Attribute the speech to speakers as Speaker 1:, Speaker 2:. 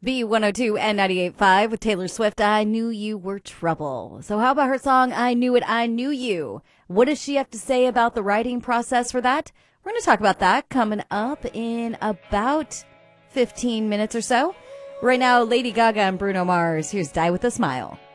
Speaker 1: B102 and 98.5 with Taylor Swift. I knew you were trouble. So how about her song, I Knew It, I Knew You? What does she have to say about the writing process for that? We're going to talk about that coming up in about 15 minutes or so. Right now, Lady Gaga and Bruno Mars. Here's Die With a Smile.